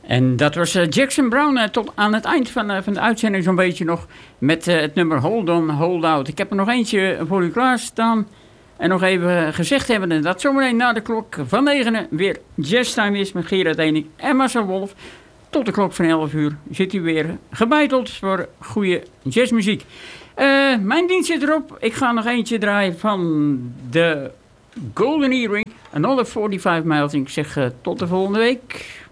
En dat was Jackson Browne tot aan het eind van de uitzending zo'n beetje nog met het nummer Hold On, Hold Out. Ik heb er nog eentje voor u klaarstaan. En nog even gezegd hebben dat zometeen na de klok van 9 weer jazztime is met Gerard Enik en Marcel Wolf. Tot de klok van 11 uur zit u weer gebeiteld voor goede jazzmuziek. Mijn dienst zit erop. Ik ga nog eentje draaien van de Golden Earring. Another 45 Miles. Ik zeg tot de volgende week.